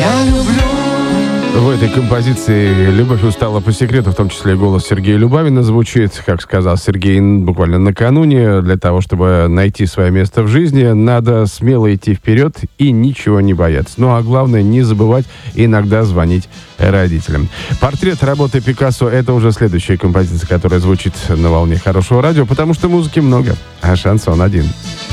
Я люблю. В этой композиции «Любовь устала по секрету», в том числе голос Сергея Любавина звучит. Как сказал Сергей буквально накануне, для того, чтобы найти свое место в жизни, надо смело идти вперед и ничего не бояться. Ну а главное, не забывать иногда звонить родителям. «Портрет работы Пикассо» — это уже следующая композиция, которая звучит на волне хорошего радио, потому что музыки много, а шансон один.